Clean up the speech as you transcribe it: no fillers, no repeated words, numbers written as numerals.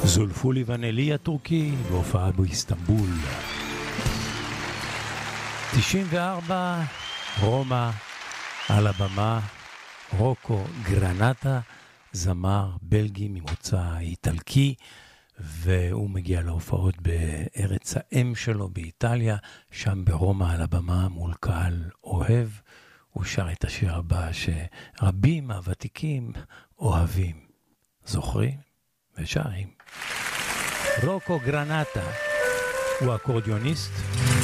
זולפולי ונלי הטורקי בהופעה באיסטנבול. 94, רומא על הבמה, רוקו גרנטה, זמר בלגי ממוצא איטלקי, והוא מגיע להופעות בארץ האם שלו באיטליה, שם ברומא על הבמה מול קהל אוהב. הוא שר את השיר הבא שרבים מהוותיקים אוהבים, זוכרים ושרים. רוקו גרנטה הוא אקורדיוניסט,